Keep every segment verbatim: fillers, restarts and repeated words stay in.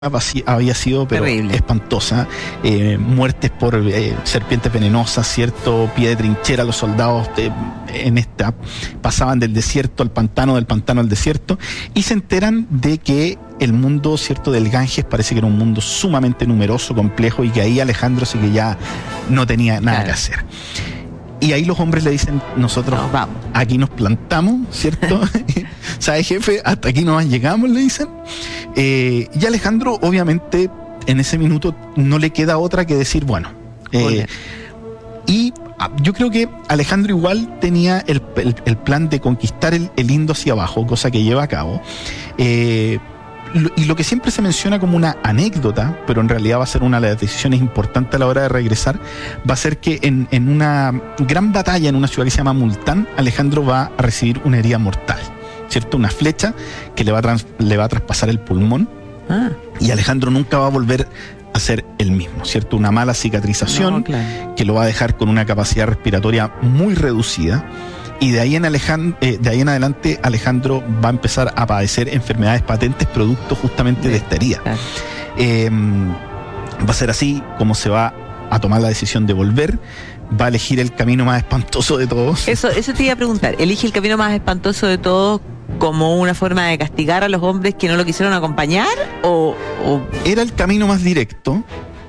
había sido pero terrible, espantosa, eh, muertes por eh, serpientes venenosas, cierto, pie de trinchera, los soldados de, en esta pasaban del desierto al pantano, del pantano al desierto, y se enteran de que el mundo, cierto, del Ganges parece que era un mundo sumamente numeroso, complejo, y que ahí Alejandro sí que ya no tenía nada claro. que hacer. Y ahí los hombres le dicen, nosotros no, vamos. aquí nos plantamos, ¿cierto? ¿Sabes, jefe? Hasta aquí nomás llegamos, le dicen. Eh, y Alejandro, obviamente, en ese minuto no le queda otra que decir, bueno. Eh, y yo creo que Alejandro igual tenía el, el, el plan de conquistar el, el Indo hacia abajo, cosa que lleva a cabo. Eh, Y lo que siempre se menciona como una anécdota, pero en realidad va a ser una de las decisiones importantes a la hora de regresar, va a ser que en, en una gran batalla en una ciudad que se llama Multán, Alejandro va a recibir una herida mortal, ¿cierto? Una flecha que le va a, trans, le va a traspasar el pulmón, ah. y Alejandro nunca va a volver a ser el mismo, ¿cierto? Una mala cicatrización, no, claro. que lo va a dejar con una capacidad respiratoria muy reducida. Y de ahí, en Alejandro, eh, de ahí en adelante Alejandro va a empezar a padecer enfermedades patentes producto justamente de esta herida. Claro. Eh, va a ser así como se va a tomar la decisión de volver, va a elegir el camino más espantoso de todos. Eso, eso te iba a preguntar, ¿elige el camino más espantoso de todos como una forma de castigar a los hombres que no lo quisieron acompañar? ¿O, o... Era el camino más directo,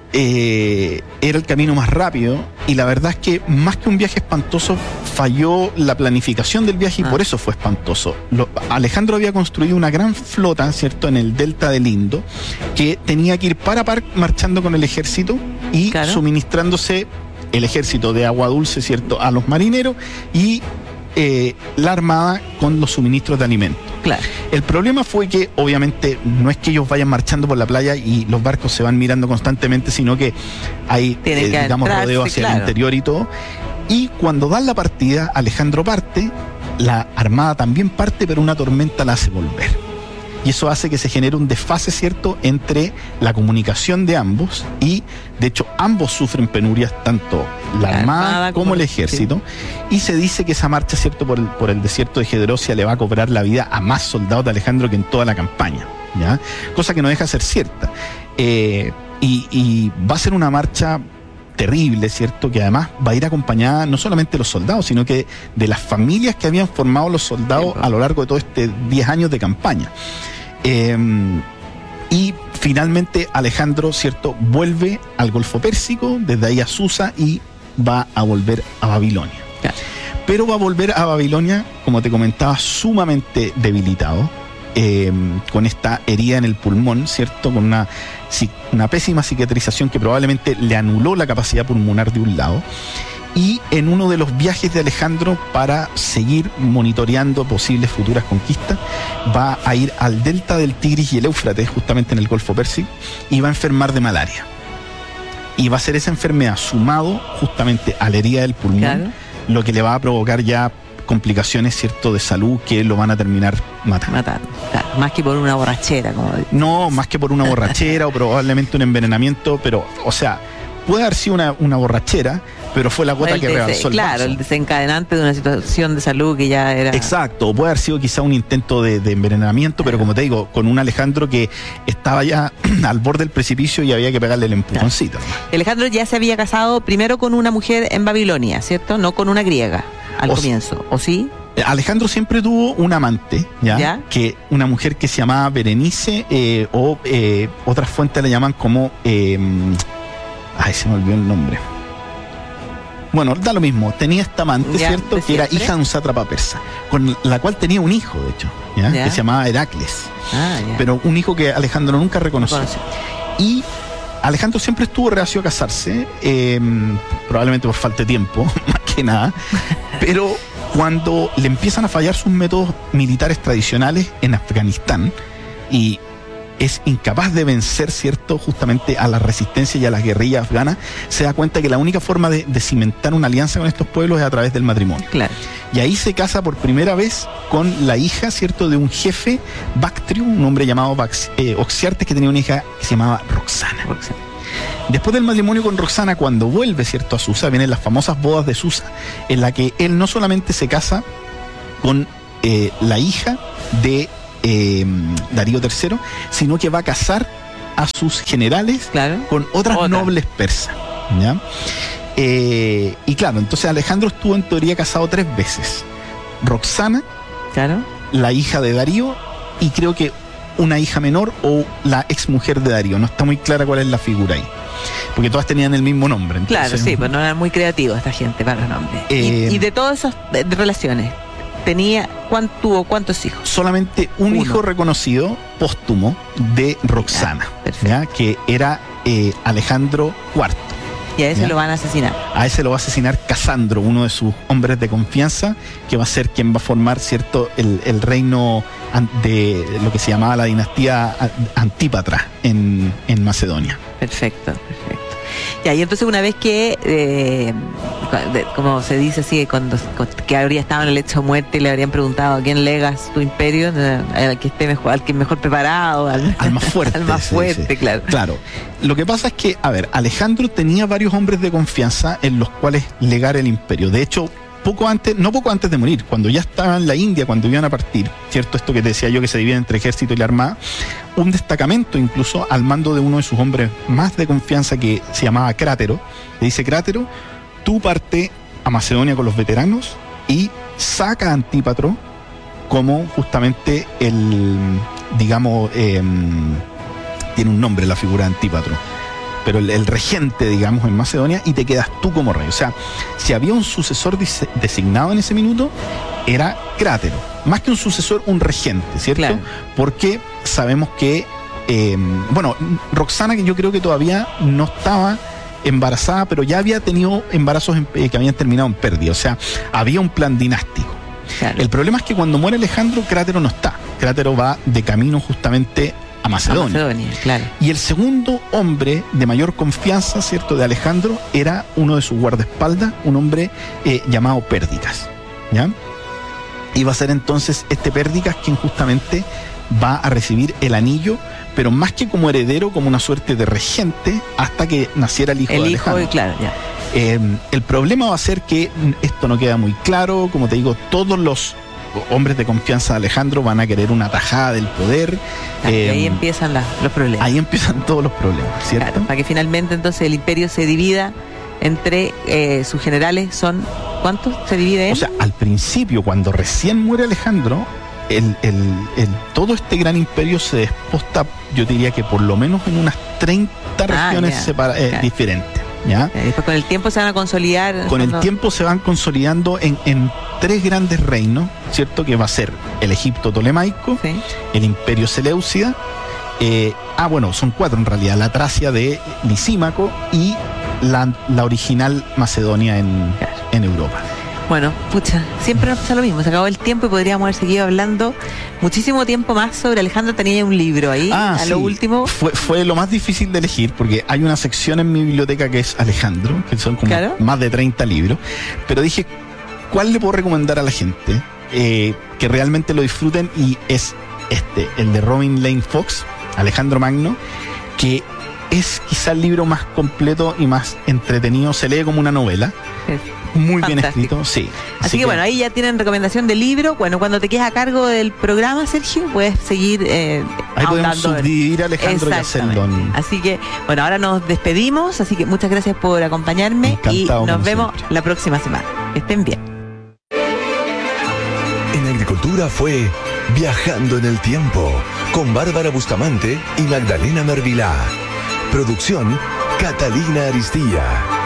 eh, era el camino más rápido, y la verdad es que más que un viaje espantoso, falló la planificación del viaje y ah. por eso fue espantoso. Lo, Alejandro había construido una gran flota, ¿cierto?, en el delta del Indo, que tenía que ir par a par marchando con el ejército y claro. suministrándose el ejército de agua dulce, ¿cierto?, a los marineros, y eh, la armada con los suministros de alimentos. Claro. El problema fue que obviamente no es que ellos vayan marchando por la playa y los barcos se van mirando constantemente, sino que hay, eh, digamos, rodeo hacia claro. el interior y todo. Y cuando dan la partida, Alejandro parte, la armada también parte, pero una tormenta la hace volver. Y eso hace que se genere un desfase, ¿cierto?, entre la comunicación de ambos, y de hecho ambos sufren penurias, tanto la, la armada, armada como, como el ejército, sí. Y se dice que esa marcha, ¿cierto?, por el, por el desierto de Gedrosia le va a cobrar la vida a más soldados de Alejandro que en toda la campaña, ¿ya? Cosa que no deja de ser cierta. Eh, y, y va a ser una marcha terrible, ¿cierto?, que además va a ir acompañada no solamente de los soldados, sino que de las familias que habían formado los soldados a lo largo de todo este diez años de campaña. Eh, y finalmente Alejandro, ¿cierto?, vuelve al Golfo Pérsico, desde ahí a Susa, y va a volver a Babilonia. Claro. Pero va a volver a Babilonia, como te comentaba, sumamente debilitado, eh, con esta herida en el pulmón, ¿cierto?, con una, una pésima cicatrización que probablemente le anuló la capacidad pulmonar de un lado. Y en uno de los viajes de Alejandro para seguir monitoreando posibles futuras conquistas, va a ir al delta del Tigris y el Éufrates, justamente en el Golfo Pérsico, y va a enfermar de malaria. Y va a ser esa enfermedad, sumado justamente a la herida del pulmón, claro. lo que le va a provocar ya complicaciones, ¿cierto?, de salud que lo van a terminar matando. Matando, claro. Más que por una borrachera, como dices. No, más que por una borrachera o probablemente un envenenamiento, pero, o sea, puede haber sido una, una borrachera, pero fue la gota el que dese, rebalsó el claro, vaso. El desencadenante de una situación de salud que ya era... Exacto, o puede haber sido quizá un intento de, de envenenamiento, claro. pero como te digo, con un Alejandro que estaba ya al borde del precipicio y había que pegarle el empujoncito. Claro. Alejandro ya se había casado primero con una mujer en Babilonia, ¿cierto? No con una griega al o comienzo, ¿o sí? Alejandro siempre tuvo un amante, ¿ya? ¿Ya? Que una mujer que se llamaba Berenice, eh, o eh, otras fuentes le llaman como... Eh, ay, se me olvidó el nombre. Bueno, da lo mismo, tenía esta amante, ya, ¿cierto?, que era hija de un sátrapa persa, con la cual tenía un hijo, de hecho, ¿ya? ¿Ya? Que se llamaba Heracles, ah, pero un hijo que Alejandro nunca reconoció. Conoce. Y Alejandro siempre estuvo reacio a casarse, eh, probablemente por falta de tiempo, más que nada, pero cuando le empiezan a fallar sus métodos militares tradicionales en Afganistán, y es incapaz de vencer, ¿cierto?, justamente a la resistencia y a las guerrillas afganas, se da cuenta que la única forma de, de cimentar una alianza con estos pueblos es a través del matrimonio. Claro. Y ahí se casa por primera vez con la hija, ¿cierto?, de un jefe Bactrio, un hombre llamado Bax, eh, Oxiartes, que tenía una hija que se llamaba Roxana. Roxana. Después del matrimonio con Roxana, cuando vuelve, ¿cierto?, a Susa, vienen las famosas bodas de Susa, en la que él no solamente se casa con eh, la hija de Eh, Darío tercero, sino que va a casar a sus generales claro. con otras Otra. nobles persas, ¿ya? Eh, y claro, entonces Alejandro estuvo en teoría casado tres veces. Roxana, claro. la hija de Darío, y creo que una hija menor o la ex mujer de Darío. No está muy clara cuál es la figura ahí, porque todas tenían el mismo nombre. Entonces, claro, sí, pues no eran muy creativos esta gente para los nombres. Eh, y, y de todas esas de, de relaciones, tenía ¿cuánto, tuvo cuántos hijos? solamente un Uno. hijo reconocido póstumo de Roxana, perfecto. ¿ya? Que era eh, Alejandro cuarto. Y a ese ¿Ya? lo van a asesinar. A ese lo va a asesinar Casandro, uno de sus hombres de confianza, que va a ser quien va a formar, cierto, el, el reino an- de lo que se llamaba la dinastía a- Antípatra en, en Macedonia. Perfecto, perfecto. Ya, y entonces una vez que, eh, de- como se dice así, cuando que habría estado en el lecho de muerte y le habrían preguntado a quién legas tu imperio, eh, al que esté mejor, al que mejor preparado, al, Al más fuerte. al más sí, fuerte, sí. claro. Claro. Lo que pasa es que, a ver, Alejandro tenía varios hombres de confianza en los cuales legar el imperio. De hecho, poco antes, no poco antes de morir, cuando ya estaba en la India, cuando iban a partir, ¿cierto? Esto que te decía yo, que se divide entre ejército y la armada, un destacamento incluso al mando de uno de sus hombres más de confianza, que se llamaba Crátero. Le dice: Crátero, tú parte a Macedonia con los veteranos y saca a Antípatro como justamente el, digamos, eh, tiene un nombre la figura de Antípatro, pero el, el regente, digamos, en Macedonia, y te quedas tú como rey. O sea, si había un sucesor dis- designado en ese minuto, era Crátero. Más que un sucesor, un regente, ¿cierto? Claro. Porque sabemos que, eh, bueno, Roxana, que yo creo que todavía no estaba embarazada, pero ya había tenido embarazos en- eh, que habían terminado en pérdida. O sea, había un plan dinástico. Claro. El problema es que cuando muere Alejandro, Crátero no está. Crátero va de camino justamente a A Macedonia. Macedonia, claro. Y el segundo hombre de mayor confianza, ¿cierto?, de Alejandro, era uno de sus guardaespaldas, un hombre eh, llamado Pérdicas, ¿ya? Y va a ser entonces este Pérdicas quien justamente va a recibir el anillo, pero más que como heredero, como una suerte de regente, hasta que naciera el hijo El de hijo, Alejandro. y claro, ya. Eh, el problema va a ser que esto no queda muy claro. Como te digo, todos los hombres de confianza de Alejandro van a querer una tajada del poder. Y Eh, ahí empiezan la- los problemas. ahí empiezan todos los problemas, ¿cierto? Claro, para que finalmente entonces el imperio se divida entre eh, sus generales. Son ¿cuántos se divide en? O sea, al principio, cuando recién muere Alejandro, el, el- el- todo este gran imperio se desposta, yo diría que por lo menos en unas treinta Ah, regiones ya, separa- eh, claro. diferentes, ¿ya? Eh, Después con el tiempo se van a consolidar. Con el no- tiempo se van consolidando en, en tres grandes reinos, ¿cierto? Que va a ser el Egipto tolemaico, Sí. el Imperio Seleucida, eh, ah, bueno, son cuatro en realidad: la Tracia de Lisímaco y la, la original Macedonia en, Claro. en Europa. Bueno, pucha, siempre nos pasa lo mismo. Se acabó el tiempo y podríamos haber seguido hablando muchísimo tiempo más sobre Alejandro. Tenía un libro ahí, Ah, a sí. lo último. Fue, fue lo más difícil de elegir, porque hay una sección en mi biblioteca que es Alejandro, que son como Claro. más de treinta libros, pero dije, ¿cuál le puedo recomendar a la gente eh, que realmente lo disfruten? Y es este, el de Robin Lane Fox, Alejandro Magno, que es quizá el libro más completo y más entretenido. Se lee como una novela, Es muy bien fantástico. escrito, sí. Así, que, bueno, ahí ya tienen recomendación de libro. Bueno, cuando te quedes a cargo del programa, Sergio, puedes seguir eh, ahí podemos ahondando en- subdividir a Alejandro y hacerlo Exactamente. en- Así que, bueno, ahora nos despedimos. Así que muchas gracias por acompañarme y Encantado, nos como vemos siempre. la próxima semana. Que estén bien. En Agricultura fue Viajando en el Tiempo con Bárbara Bustamante y Magdalena Mervilá. Producción Catalina Aristía.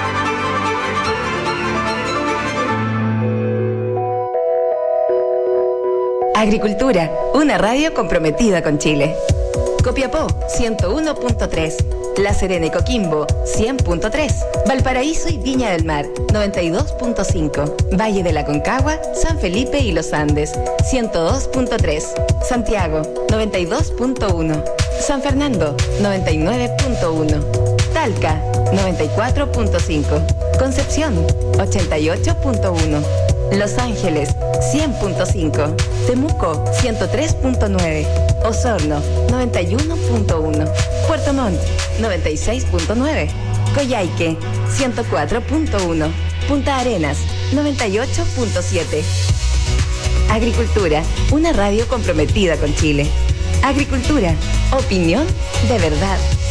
Agricultura, una radio comprometida con Chile. Copiapó, ciento uno punto tres. La Serena y Coquimbo, cien punto tres. Valparaíso y Viña del Mar, noventa y dos punto cinco. Valle de la Concagua, San Felipe y Los Andes, ciento dos punto tres. Santiago, noventa y dos punto uno. San Fernando, noventa y nueve punto uno. Talca, noventa y cuatro punto cinco. Concepción, ochenta y ocho punto uno. Los Ángeles, cien punto cinco. Temuco, ciento tres punto nueve. Osorno, noventa y uno punto uno. Puerto Montt, noventa y seis punto nueve. Coyhaique, ciento cuatro punto uno. Punta Arenas, noventa y ocho punto siete. Agricultura, una radio comprometida con Chile. Agricultura, opinión de verdad.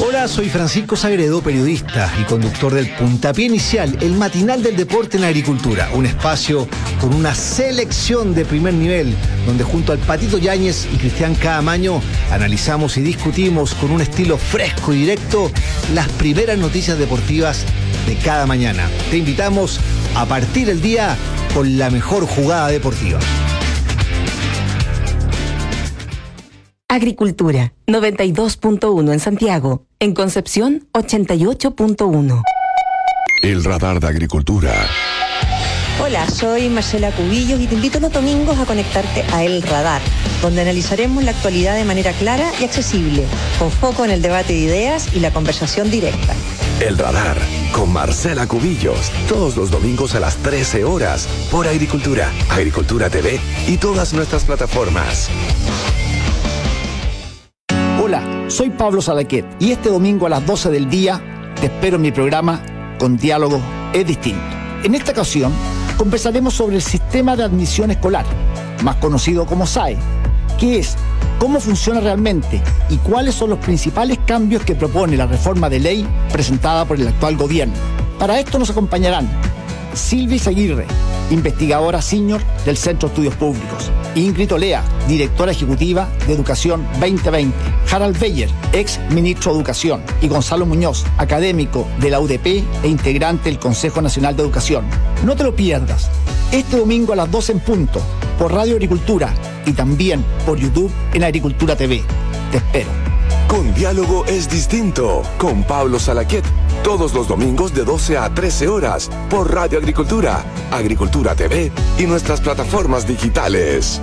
Hola, soy Francisco Sagredo, periodista y conductor del Puntapié Inicial, el matinal del deporte en la agricultura. Un espacio con una selección de primer nivel, donde junto al Patito Yáñez y Cristian Caamaño analizamos y discutimos con un estilo fresco y directo las primeras noticias deportivas de cada mañana. Te invitamos a partir el día con la mejor jugada deportiva. Agricultura, noventa y dos punto uno en Santiago. En Concepción, ochenta y ocho punto uno. El radar de Agricultura. Hola, soy Marcela Cubillos y te invito los domingos a conectarte a El Radar, donde analizaremos la actualidad de manera clara y accesible, con foco en el debate de ideas y la conversación directa. El Radar, con Marcela Cubillos, todos los domingos a las trece horas, por Agricultura, Agricultura T V y todas nuestras plataformas. Hola, soy Pablo Salaquet y este domingo a las doce del día te espero en mi programa Con Diálogo es Distinto. En esta ocasión conversaremos sobre el sistema de admisión escolar, más conocido como S A E, qué es, cómo funciona realmente y cuáles son los principales cambios que propone la reforma de ley presentada por el actual gobierno. Para esto nos acompañarán Silvia Aguirre, investigadora senior del Centro de Estudios Públicos; Ingrid Olea, directora ejecutiva de Educación veinte veinte; Harald Beyer, ex ministro de Educación; y Gonzalo Muñoz, académico de la U D P e integrante del Consejo Nacional de Educación. No te lo pierdas, este domingo a las doce en punto, por Radio Agricultura y también por YouTube en Agricultura T V. Te espero. Con Diálogo es Distinto, con Pablo Salaquet, todos los domingos de doce a trece horas, por Radio Agricultura, Agricultura T V y nuestras plataformas digitales.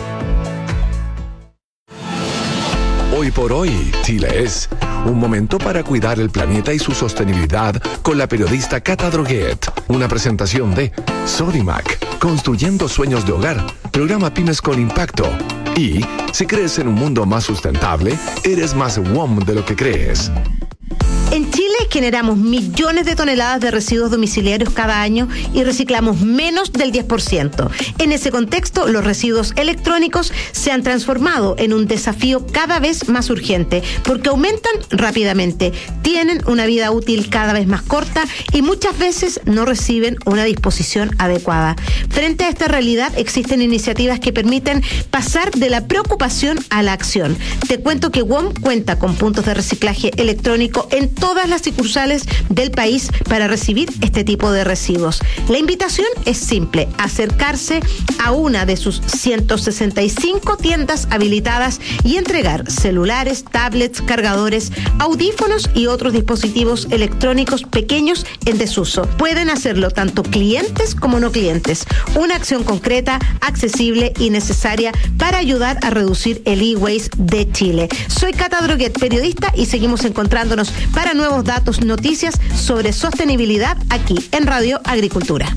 Hoy por hoy, Chile es un momento para cuidar el planeta y su sostenibilidad con la periodista Cata Droguet. Una presentación de Sodimac, construyendo sueños de hogar, programa Pymes con Impacto. Y si crees en un mundo más sustentable, eres más W O M de lo que crees. En Chile generamos millones de toneladas de residuos domiciliarios cada año y reciclamos menos del diez por ciento. En ese contexto, los residuos electrónicos se han transformado en un desafío cada vez más urgente porque aumentan rápidamente, tienen una vida útil cada vez más corta y muchas veces no reciben una disposición adecuada. Frente a esta realidad, existen iniciativas que permiten pasar de la preocupación a la acción. Te cuento que W O M cuenta con puntos de reciclaje electrónico en todas las sucursales del país para recibir este tipo de residuos. La invitación es simple: acercarse a una de sus ciento sesenta y cinco tiendas habilitadas y entregar celulares, tablets, cargadores, audífonos y otros dispositivos electrónicos pequeños en desuso. Pueden hacerlo tanto clientes como no clientes. Una acción concreta, accesible y necesaria para ayudar a reducir el e-waste de Chile. Soy Cata Droguet, periodista, y seguimos encontrándonos para nuevos datos, noticias sobre sostenibilidad aquí en Radio Agricultura.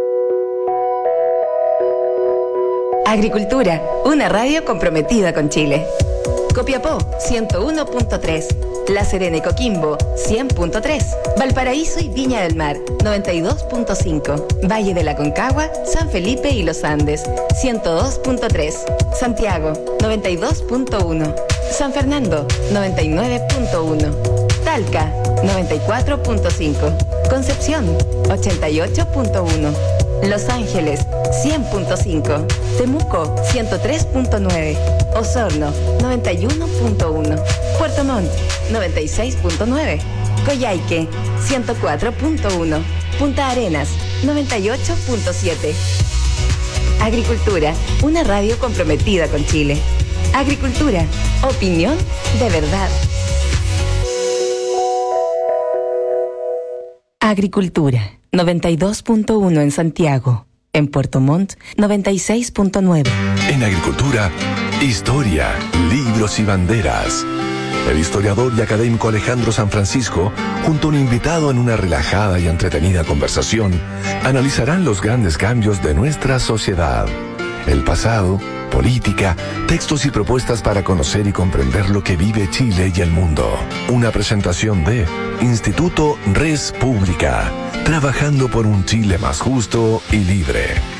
Agricultura, una radio comprometida con Chile. Copiapó, ciento uno punto tres. La Serena y Coquimbo, cien punto tres. Valparaíso y Viña del Mar, noventa y dos punto cinco. Valle de la Concagua, San Felipe y Los Andes, ciento dos punto tres. Santiago, noventa y dos punto uno. San Fernando, noventa y nueve punto uno. Talca, noventa y cuatro punto cinco. Concepción, ochenta y ocho punto uno. Los Ángeles, cien punto cinco. Temuco, ciento tres punto nueve. Osorno, noventa y uno punto uno. Puerto Montt, noventa y seis punto nueve. Coyhaique, ciento cuatro punto uno. Punta Arenas, noventa y ocho punto siete. Agricultura, una radio comprometida con Chile. Agricultura, opinión de verdad. Agricultura, noventa y dos punto uno en Santiago. En Puerto Montt, noventa y seis punto nueve. En Agricultura, historia, libros y banderas. El historiador y académico Alejandro San Francisco, junto a un invitado en una relajada y entretenida conversación, analizarán los grandes cambios de nuestra sociedad. El pasado, política, textos y propuestas para conocer y comprender lo que vive Chile y el mundo. Una presentación de Instituto Res Pública, trabajando por un Chile más justo y libre.